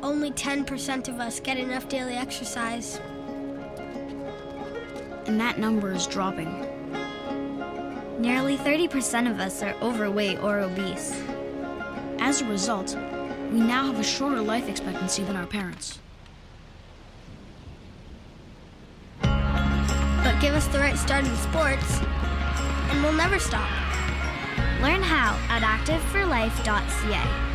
only 10% of us get enough daily exercise. And that number is dropping. Nearly 30% of us are overweight or obese. As a result, we now have a shorter life expectancy than our parents. But give us the right start in sports, and we'll never stop. Learn how at activeforlife.ca.